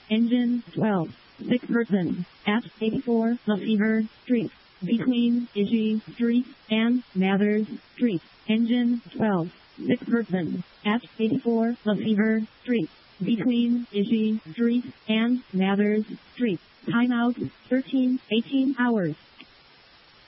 Engine 12. 6 person. At 84 Lefevre Street. Between Issy Street and Mathers Street. Engine 12. 6 person. At 84 Lefevre Street. Between Issy Street and Mathers Street. Timeout 13:18 hours.